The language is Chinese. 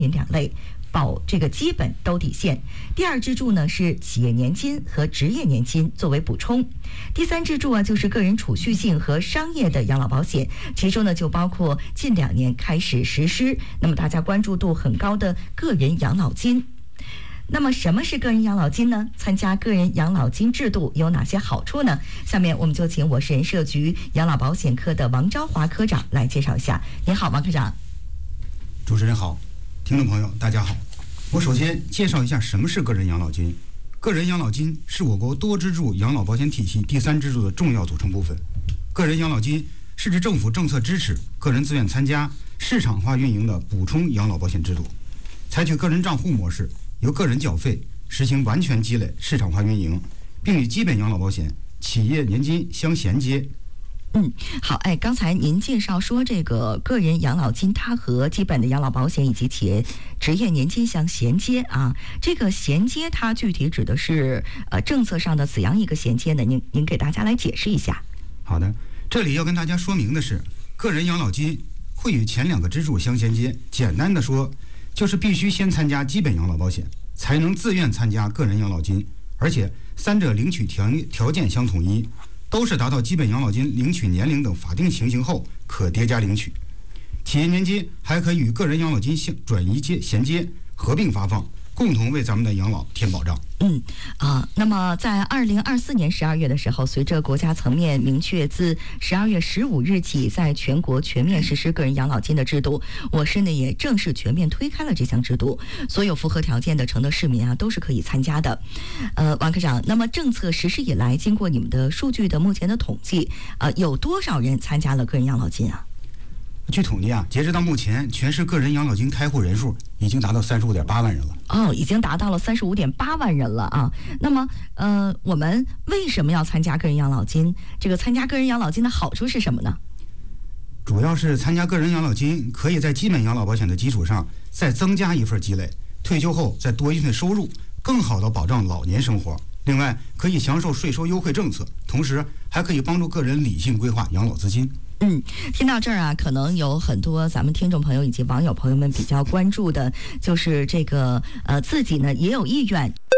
两类。保这个基本兜底线。第二支柱呢是企业年金和职业年金作为补充。第三支柱就是个人储蓄性和商业的养老保险，其中呢就包括近2年开始实施，那么大家关注度很高的个人养老金。那么什么是个人养老金呢？参加个人养老金制度有哪些好处呢？下面我们就请我市人社局养老保险科的王昭华科长来介绍一下。您好，王科长。 主持人好，听众朋友大家好。我首先介绍一下什么是个人养老金。个人养老金是我国多支柱养老保险体系第3支柱的重要组成部分。个人养老金是指政府政策支持、个人自愿参加、市场化运营的补充养老保险制度，采取个人账户模式，由个人缴费，实行完全积累、市场化运营，并与基本养老保险、企业年金相衔接。 好，刚才您介绍说这个个人养老金它和基本的养老保险以及企业职业年金相衔接啊，这个衔接它具体指的是政策上的怎样一个衔接呢？您给大家来解释一下。 好的，这里要跟大家说明的是，个人养老金会与前2个支柱相衔接。简单的说，就是必须先参加基本养老保险，才能自愿参加个人养老金，而且3者领取条件相统一。都是达到基本养老金领取年龄等法定情形后可叠加领取。企业年金还可以与个人养老金转移衔接合并发放，共同为咱们的养老添保障。 那么在2024年12月的时候，随着国家层面明确自12月15日起在全国全面实施个人养老金的制度，我市呢也正式全面推开了这项制度，所有符合条件的承德市民都是可以参加的。王科长，那么政策实施以来，经过你们的数据的目前的统计，有多少人参加了个人养老金啊？ 据统计截止到目前，全市个人养老金开户人数已经达到35.8万人了。 已经达到了35.8万人了啊。那么，我们为什么要参加个人养老金？这个参加个人养老金的好处是什么呢？ 主要是参加个人养老金，可以在基本养老保险的基础上再增加一份积累，退休后再多一份收入，更好地保障老年生活。另外，可以享受税收优惠政策，同时还可以帮助个人理性规划养老资金。 听到这儿可能有很多咱们听众朋友以及网友朋友们比较关注的，就是这个自己呢也有意愿